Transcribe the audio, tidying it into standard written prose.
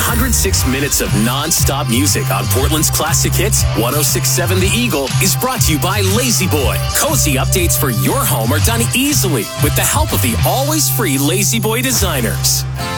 106 minutes of non-stop music on Portland's classic hits. 106.7 The Eagle is brought to you by Lazy Boy. Cozy updates for your home are done easily with the help of the always free Lazy Boy designers.